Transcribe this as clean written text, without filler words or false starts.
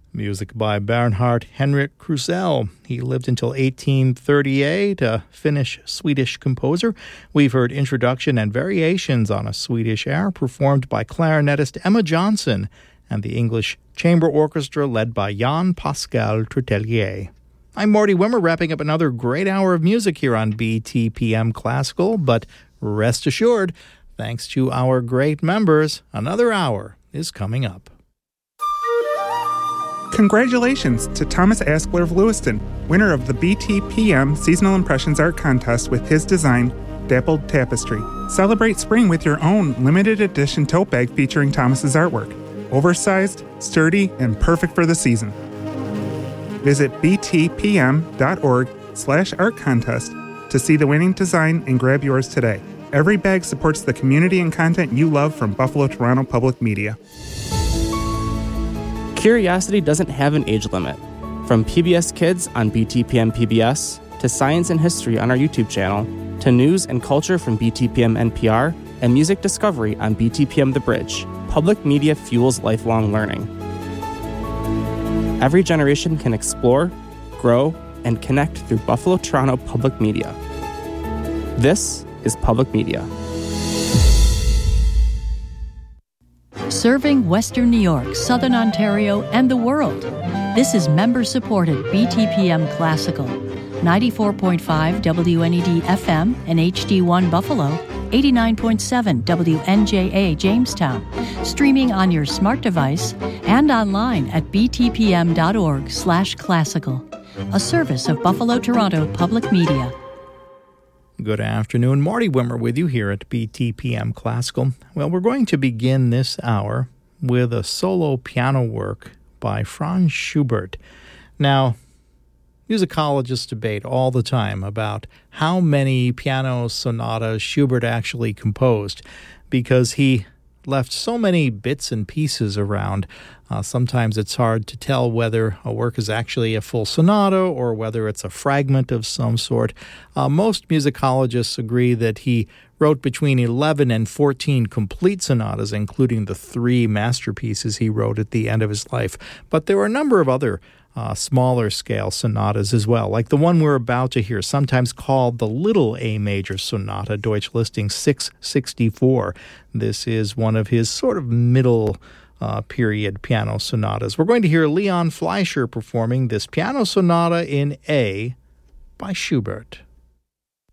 Music by Bernhard Henrik Krusell. He lived until 1838, a Finnish-Swedish composer. We've heard introduction and variations on a Swedish air performed by clarinetist Emma Johnson and the English Chamber Orchestra led by Jan Pascal Tretelier. I'm Marty Wimmer, wrapping up another great hour of music here on BTPM Classical, but rest assured, thanks to our great members, another hour is coming up. Congratulations to Thomas Askler of Lewiston, winner of the BTPM Seasonal Impressions Art Contest with his design, Dappled Tapestry. Celebrate spring with your own limited edition tote bag featuring Thomas's artwork. Oversized, sturdy, and perfect for the season. Visit btpm.org/art contest to see the winning design and grab yours today. Every bag supports the community and content you love from Buffalo Toronto Public Media. Curiosity doesn't have an age limit. From PBS Kids on BTPM PBS, to science and history on our YouTube channel, to news and culture from BTPM NPR, and music discovery on BTPM The Bridge, public media fuels lifelong learning. Every generation can explore, grow, and connect through Buffalo Toronto Public Media. This is Public Media. Serving Western New York, Southern Ontario, and the world. This is member-supported BTPM Classical. 94.5 WNED FM and HD1 Buffalo, 89.7 WNJA Jamestown. Streaming on your smart device and online at btpm.org/classical. A service of Buffalo Toronto Public Media. Good afternoon. Marty Wimmer with you here at BTPM Classical. Well, we're going to begin this hour with a solo piano work by Franz Schubert. Now, musicologists debate all the time about how many piano sonatas Schubert actually composed because he left so many bits and pieces around. Sometimes it's hard to tell whether a work is actually a full sonata or whether it's a fragment of some sort. Most musicologists agree that he wrote between 11 and 14 complete sonatas, including the 3 masterpieces he wrote at the end of his life. But there were a number of other smaller scale sonatas as well, like the one we're about to hear, sometimes called the Little A Major Sonata, Deutsch Listing 664. This is one of his sort of middle period piano sonatas. We're going to hear Leon Fleischer performing this piano sonata in A by Schubert.